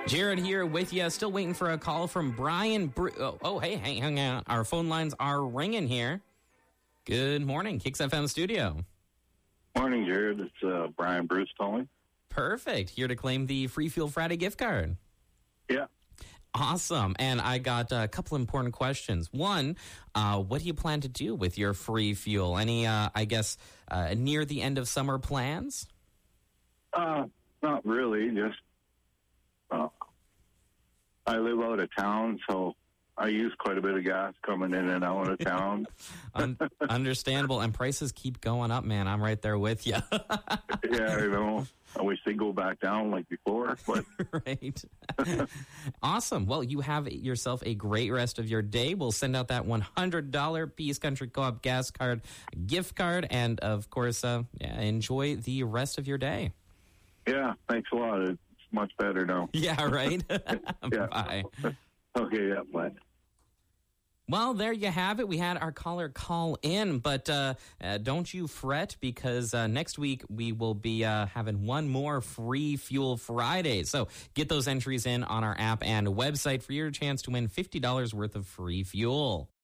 Jared here with you. Still waiting for a call from Brian. Hey, hang on. Our phone lines are ringing here. Good morning, Kicks FM studio. Morning, Jared. It's Brian Bruce calling. Perfect. Here to claim the Free Fuel Friday gift card. Yeah. Awesome. And I got a couple important questions. One, what do you plan to do with your free fuel? Any, near the end of summer plans? Not really. Just I live out of town, so I use quite a bit of gas coming in and out of town. Understandable. And prices keep going up, man. I'm right there with you. Yeah, I know. I wish they'd go back down like before, but right. Awesome. Well, you have yourself a great rest of your day. We'll send out that $100 Peace Country Co-op gas card gift card, and of course, enjoy the rest of your day. Yeah, thanks a lot. It's much better now. Yeah, right. Yeah. Bye. Okay, yeah, bye. Well, there you have it. We had our caller call in, but don't you fret, because next week we will be having one more Free Fuel Friday. So get those entries in on our app and website for your chance to win $50 worth of free fuel.